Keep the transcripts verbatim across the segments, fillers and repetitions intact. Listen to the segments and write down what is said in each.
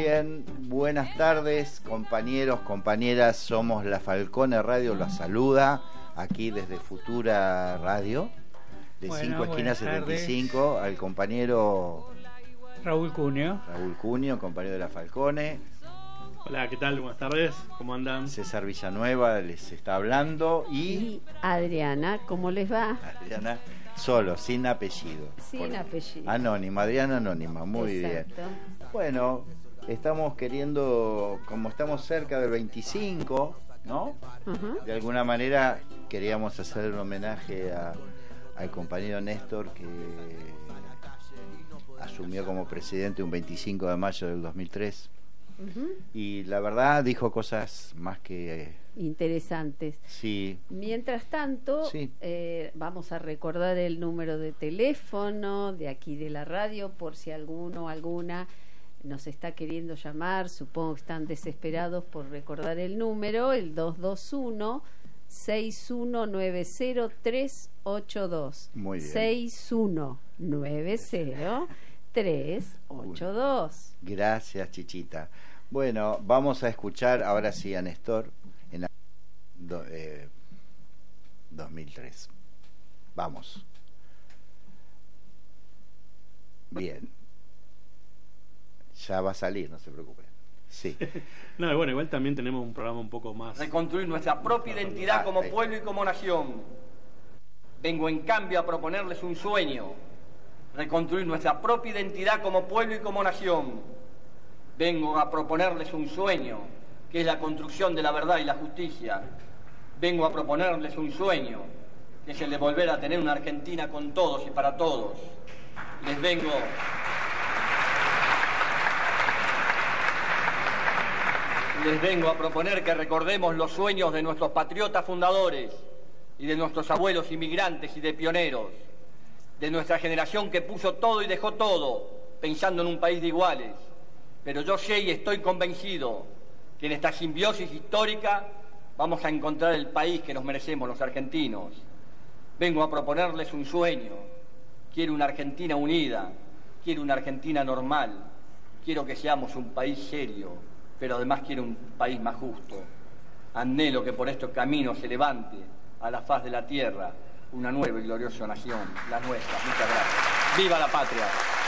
bien, buenas tardes, compañeros, compañeras. Somos La Falcone Radio, los saluda aquí desde Futura Radio, de Bueno, cinco esquinas buenas setenta y cinco, al compañero Raúl Cuneo. Raúl Cuneo, compañero de La Falcone. Hola, ¿qué tal? Buenas tardes, ¿cómo andan? César Villanueva les está hablando y... Y Adriana, ¿cómo les va? Adriana, solo, sin apellido. Sin Por- apellido. Anónima, Adriana Anónima, muy Exacto. bien. Bueno, estamos queriendo, como estamos cerca del veinticinco, ¿no? Ajá. De alguna manera queríamos hacer un homenaje a, al compañero Néstor, que asumió como presidente un veinticinco de mayo del dos mil tres. Ujú. Y la verdad dijo cosas más que... eh, Interesantes. sí, Mientras tanto, Sí. eh, vamos a recordar el número de teléfono de aquí de la radio, por si alguno o alguna nos está queriendo llamar. Supongo que están desesperados por recordar el número, el dos dos uno, seis uno nueve cero, tres ocho dos. Muy bien. seis uno nueve cero, tres ocho dos. gracias, Chichita. Bueno, vamos a escuchar ahora sí a Néstor en la- do- eh, dos mil tres. Vamos. Bien. Ya va a salir, no se preocupen. Sí. No, y bueno, igual también tenemos un programa un poco más... Reconstruir nuestra propia identidad como pueblo y como nación. Vengo en cambio a proponerles un sueño. Reconstruir nuestra propia identidad como pueblo y como nación. Vengo a proponerles un sueño, que es la construcción de la verdad y la justicia. Vengo a proponerles un sueño, que es el de volver a tener una Argentina con todos y para todos. Les vengo... Les vengo a proponer que recordemos los sueños de nuestros patriotas fundadores y de nuestros abuelos inmigrantes y de pioneros, de nuestra generación que puso todo y dejó todo, pensando en un país de iguales. Pero yo sé y estoy convencido que en esta simbiosis histórica vamos a encontrar el país que nos merecemos los argentinos. Vengo a proponerles un sueño. Quiero una Argentina unida, quiero una Argentina normal, quiero que seamos un país serio, pero además quiero un país más justo. Anhelo que por estos caminos se levante a la faz de la tierra una nueva y gloriosa nación, la nuestra. Muchas gracias. ¡Viva la patria!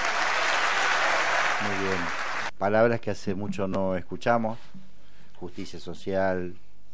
Muy bien. Palabras que hace mucho no escuchamos. Justicia social,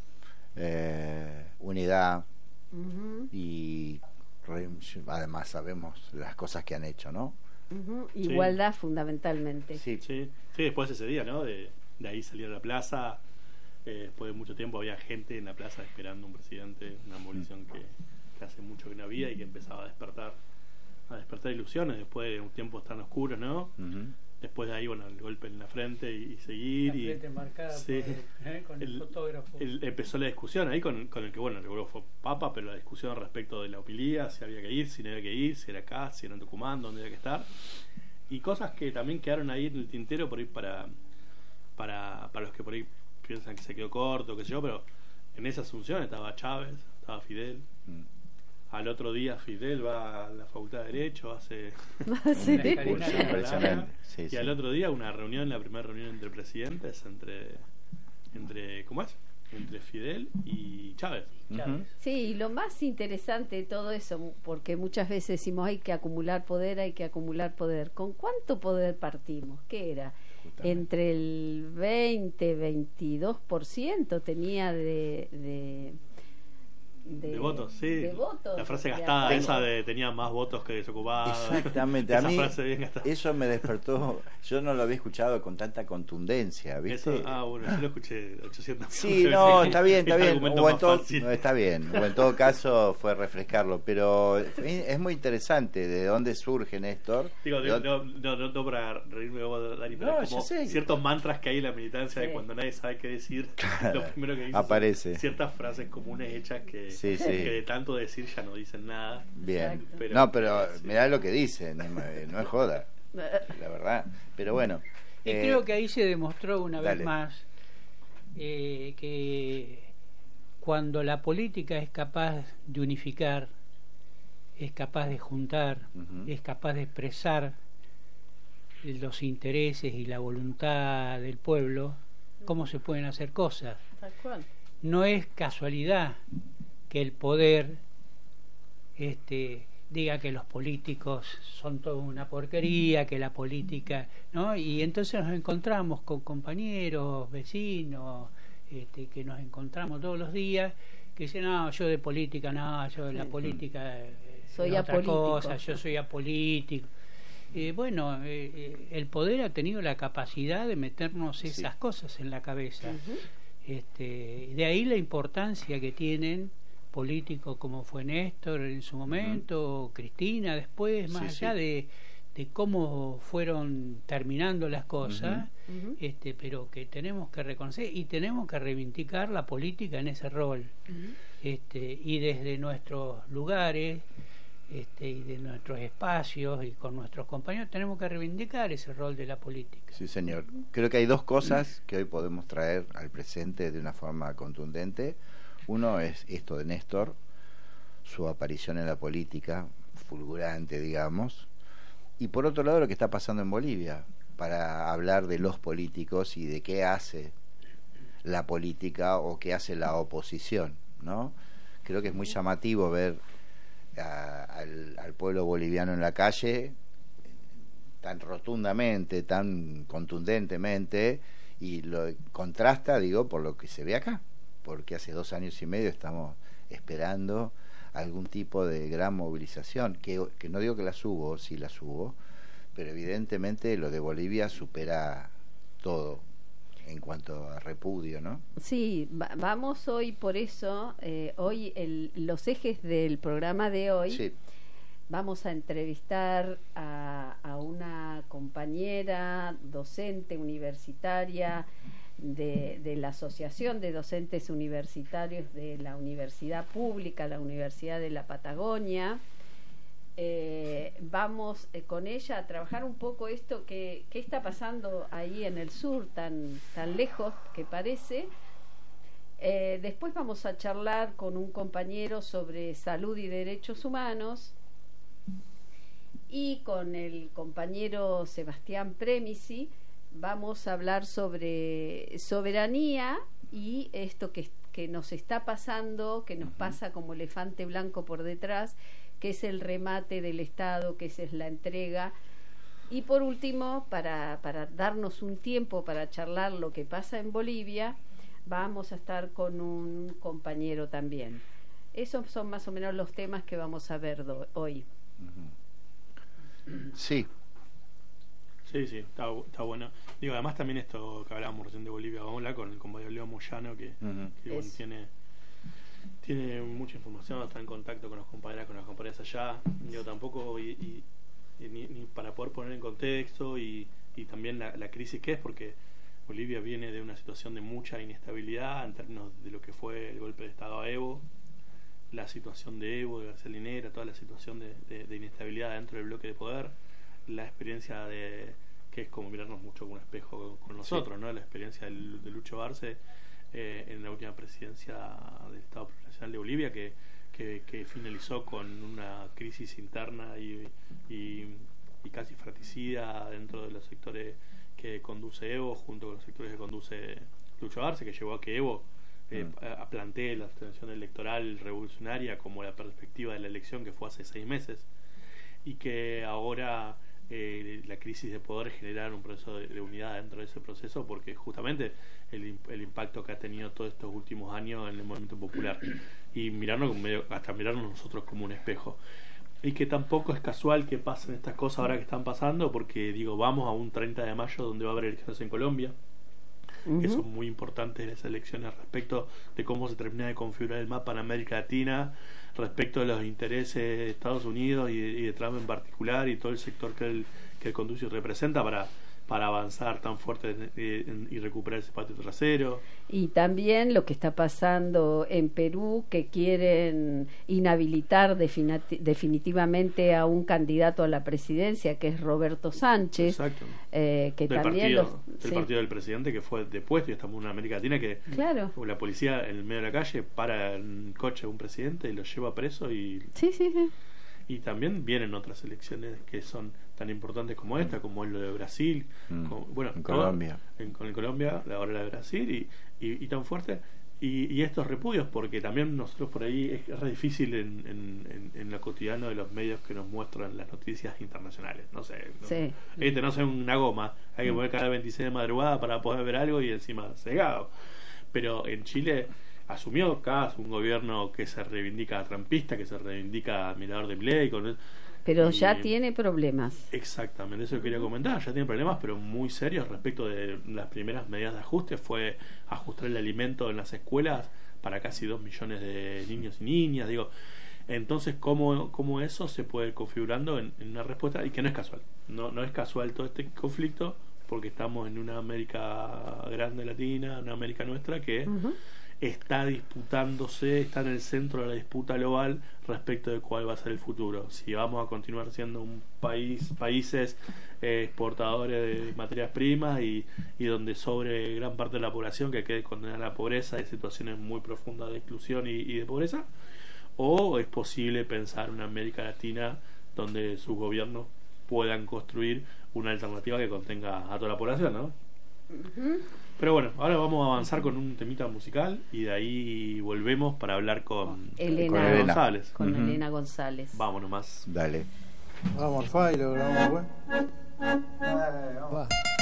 eh, unidad Ujú, y re- además sabemos las cosas que han hecho, ¿no? ujú. Sí. Igualdad fundamentalmente. Sí, Sí, sí, después de ese día, ¿no? De, de ahí salir a la plaza. Eh, después de mucho tiempo había gente en la plaza esperando un presidente, una movilización que, que hace mucho que no había y que empezaba a despertar a despertar ilusiones después de un tiempo tan oscuro, ¿no? Ujú. Después de ahí, bueno, el golpe en la frente y, y seguir. La y frente marcada sí. por- eh, con el, El- fotógrafo. el- empezó la discusión ahí con, con el que, bueno, luego fue Papa, pero la discusión respecto de la homilía, si había que ir, si no había que ir, si era acá, si era en Tucumán, dónde había que estar. Y cosas que también quedaron ahí en el tintero por ahí para, para, para los que por ahí piensan que se quedó corto, qué sé yo, pero en esa asunción estaba Chávez, estaba Fidel. Mm. Al otro día Fidel va a la Facultad de Derecho, hace Sí. Un discurso Sí. impresionante. Sí, y sí. al otro día una reunión, la primera reunión entre presidentes, entre, entre ¿cómo es? Entre Fidel y Chávez. Ujú. Sí, y lo más interesante de todo eso, porque muchas veces decimos hay que acumular poder, hay que acumular poder. ¿Con cuánto poder partimos? ¿Qué era? Justamente. Entre el veinte, veintidós por ciento tenía de... de De, votos, sí. de votos, La frase de gastada apoyo. esa de tenía más votos que desocupados. Exactamente, a Esa mí frase bien gastada. eso me despertó, yo no lo había escuchado con tanta contundencia, ¿viste? Eso- ah, bueno, yo lo escuché ochocientas Sí, veces. no, está bien, está Es el bien. argumento O en más todo, fácil. no, está bien. O en todo caso fue refrescarlo, pero es muy interesante de dónde surge Néstor. Digo, de no, dónde- no, no, no para reírme vos, Dani, pero No, es como ya sé. ciertos mantras que hay en la militancia Sí. de cuando nadie sabe qué decir, Claro, lo primero que dice aparece. son ciertas frases comunes hechas que, Sí, sí. que de tanto decir ya no dicen nada. Bien. Exacto. Pero- no, pero sí. mirá lo que dice, no, es- no es joda, la verdad. Pero bueno. Y eh, creo que ahí se demostró una dale. vez más eh, que cuando la política es capaz de unificar, es capaz de juntar, Ujú. es capaz de expresar los intereses y la voluntad del pueblo, cómo se pueden hacer cosas. Tal cual. No es casualidad que el poder este, diga que los políticos son toda una porquería, que la política, ¿no? Y entonces nos encontramos con compañeros, vecinos, este, que nos encontramos todos los días, que dicen, no, yo de política, no, yo de la política eh, soy es otra apolítico. cosa, yo soy apolítico. Eh, bueno, eh, eh, el poder ha tenido la capacidad de meternos esas sí. cosas en la cabeza. Uh-huh. Este, de ahí la importancia que tienen políticos como fue Néstor en su momento, uh-huh. Cristina después, más sí, allá sí. de de cómo fueron terminando las cosas, uh-huh. este, pero que tenemos que reconocer y tenemos que reivindicar la política en ese rol. Uh-huh. Este, y desde nuestros lugares este, y de nuestros espacios y con nuestros compañeros tenemos que reivindicar ese rol de la política. Sí, señor. Creo que hay dos cosas que hoy podemos traer al presente de una forma contundente. Uno es esto de Néstor, su aparición en la política, fulgurante, digamos. Y por otro lado lo que está pasando en Bolivia, para hablar de los políticos y de qué hace la política o qué hace la oposición, ¿no? Creo que es muy llamativo ver a, al, al pueblo boliviano en la calle tan rotundamente, tan contundentemente, y lo contrasta, digo, por lo que se ve acá, porque hace dos años y medio estamos esperando algún tipo de gran movilización, que, que no digo que las hubo, sí las hubo, pero evidentemente lo de Bolivia supera todo en cuanto a repudio, ¿no? Sí, va, vamos hoy por eso, eh, hoy el, los ejes del programa de hoy, sí. Vamos a entrevistar a, a una compañera docente universitaria De, de la Asociación de Docentes Universitarios de la Universidad Pública, la Universidad de la Patagonia. Eh, vamos eh, con ella a trabajar un poco esto que, que está pasando ahí en el sur, tan, tan lejos que parece. Eh, después vamos a charlar con un compañero sobre salud y derechos humanos, y con el compañero Sebastián Premisi vamos a hablar sobre soberanía y esto que, que nos está pasando, que nos pasa como elefante blanco por detrás, que es el remate del Estado, que es la entrega. Y por último, para, para darnos un tiempo para charlar lo que pasa en Bolivia, vamos a estar con un compañero también. Esos son más o menos los temas que vamos a ver do, hoy. Sí. Sí, sí, está, está bueno. Digo, además también esto que hablábamos recién de Bolivia, vamos a hablar con el compañero Leo Moyano, que, uh-huh. que bueno, tiene tiene mucha información, está en contacto con los compañeros, con las compañeras allá. Digo, tampoco, y, y, y ni, ni para poder poner en contexto, y, y también la, la crisis que es, porque Bolivia viene de una situación de mucha inestabilidad en términos de lo que fue el golpe de Estado a Evo, la situación de Evo, de García Linera, toda la situación de, de, de inestabilidad dentro del bloque de poder, la experiencia de que es como mirarnos mucho con un espejo con nosotros, sí. ¿no? La experiencia de, de Lucho Arce eh, en la última presidencia del Estado Plurinacional de Bolivia, que, que, que finalizó con una crisis interna y, y, y casi fratricida dentro de los sectores que conduce Evo, junto con los sectores que conduce Lucho Arce, que llevó a que Evo eh, mm. a, plantee la abstención electoral revolucionaria como la perspectiva de la elección que fue hace seis meses, y que ahora Eh, la crisis de poder generar un proceso de, de unidad dentro de ese proceso, porque justamente el, el impacto que ha tenido todos estos últimos años en el movimiento popular, y mirarnos medio, hasta mirarnos nosotros como un espejo, y que tampoco es casual que pasen estas cosas ahora que están pasando, porque digo, vamos a un treinta de mayo donde va a haber elecciones en Colombia, uh-huh. que son muy importantes las elecciones respecto de cómo se termina de configurar el mapa en América Latina, respecto de los intereses de Estados Unidos y de, y de Trump en particular, y todo el sector que él, que él conduce y representa para, para avanzar tan fuerte en, en, y recuperar ese patio trasero. Y también lo que está pasando en Perú, que quieren inhabilitar definiti- definitivamente a un candidato a la presidencia, que es Roberto Sánchez. Exacto. Eh, que del también partido, los, del sí. partido del presidente, que fue depuesto, y estamos en una América Latina que claro. la policía en el medio de la calle para el coche de un presidente y lo lleva preso, y sí, sí, sí. y también vienen otras elecciones que son tan importantes como esta, como es lo de Brasil, mm. como, bueno, en todo, Colombia, en, en Colombia, ahora la de Brasil y, y, y tan fuerte. Y, y estos repudios, porque también nosotros por ahí es, es re difícil en, en, en, en lo cotidiano de los medios que nos muestran las noticias internacionales. No sé, no, sí. este no sé, una goma, hay que poner cada veintiséis de madrugada para poder ver algo y encima cegado. Pero en Chile asumió Kast un gobierno que se reivindica trampista, que se reivindica admirador de Milei, con pero y, ya tiene problemas. Exactamente, eso quería comentar, ya tiene problemas, pero muy serios respecto de las primeras medidas de ajuste. Fue ajustar el alimento en las escuelas para casi dos millones de niños y niñas, digo. Entonces, ¿cómo, cómo eso se puede ir configurando en, en una respuesta? Y que no es casual, no, no es casual todo este conflicto, porque estamos en una América grande latina, una América nuestra que uh-huh. está disputándose, está en el centro de la disputa global respecto de cuál va a ser el futuro. Si vamos a continuar siendo un país, países eh, exportadores de materias primas y, y donde sobre gran parte de la población que quede condenada a la pobreza y situaciones muy profundas de exclusión y, y de pobreza, o es posible pensar una América Latina donde sus gobiernos puedan construir una alternativa que contenga a toda la población, ¿no? Uh-huh. Pero bueno, ahora vamos a avanzar con un temita musical y de ahí volvemos para hablar con Elena, con Elena González. Con uh-huh. Elena González. Vámonos más. Dale. Vamos al file, lo grabamos, güey. Va.